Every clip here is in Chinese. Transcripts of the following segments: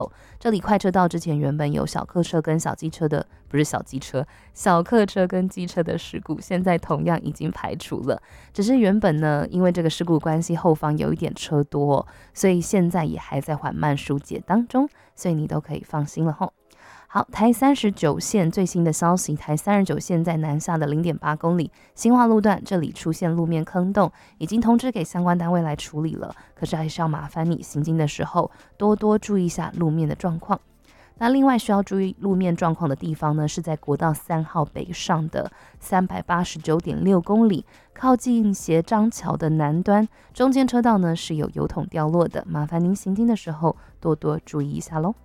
这里快车道之前原本有小客车跟小机车的，不是小机车，小客车跟机车的事故，现在同样已经排除了。只是原本呢，因为这个事故关系，后方有一点车多，所以现在也还在缓慢疏解当中，所以你都可以放心了吼。好，台39线最新的消息，台39线在南下的 0.8 公里新化路段，这里出现路面坑洞，已经通知给相关单位来处理了，可是还是要麻烦你行经的时候多多注意一下路面的状况。那另外需要注意路面状况的地方呢，是在国道3号北上的 389.6 公里，靠近斜张桥的南端，中间车道呢是有油桶掉落的，麻烦您行经的时候多多注意一下咯。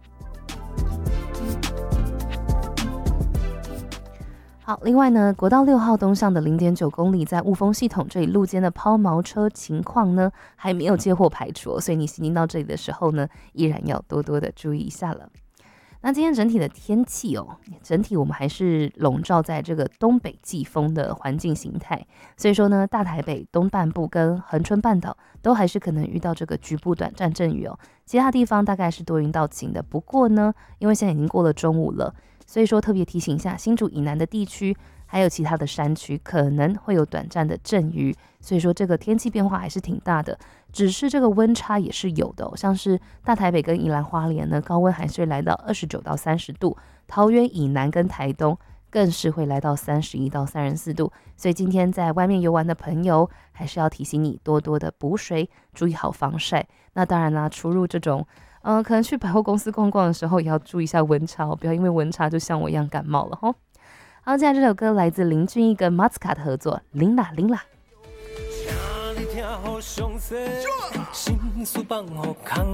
好，另外呢，国道6号东向的 0.9 公里，在雾峰系统这里路肩的抛锚车情况呢，还没有接获排除，所以你行经到这里的时候呢，依然要多多的注意一下了。那今天整体的天气整体我们还是笼罩在这个东北季风的环境形态，所以说呢，大台北东半部跟恒春半岛都还是可能遇到这个局部短暂阵雨其他地方大概是多云到晴的。不过呢，因为现在已经过了中午了，所以说特别提醒一下新竹以南的地区，还有其他的山区可能会有短暂的阵雨，所以说这个天气变化还是挺大的，只是这个温差也是有的像是大台北跟宜兰花莲呢，高温还是会来到29到30度，桃园以南跟台东更是会来到31到34度，所以今天在外面游玩的朋友，还是要提醒你多多的补水，注意好防晒。那当然啦，出入这种可能去百货公司逛逛的时候，也要注意一下温差不要因为温差就像我一样感冒了好，接下来这首歌来自林俊逸跟马斯卡的合作，琳啦琳啦。 听好详细，心事放予空